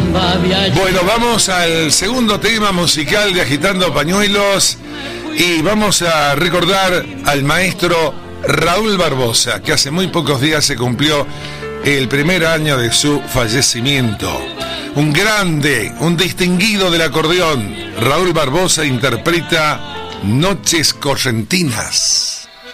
Bueno, vamos al segundo tema musical de Agitando Pañuelos y vamos a recordar al maestro Raúl Barbosa, que hace muy pocos días se cumplió el primer año de su fallecimiento. Un grande, un distinguido del acordeón, Raúl Barbosa interpreta Noches Correntinas.